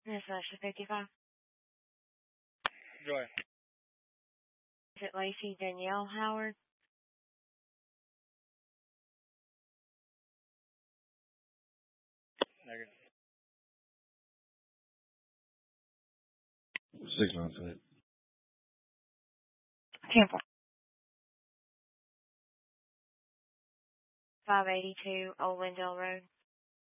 This is 55. Joy. Is it Lacey Danielle Howard? Negative. 696. 10-4. 582 Old Lindell Road.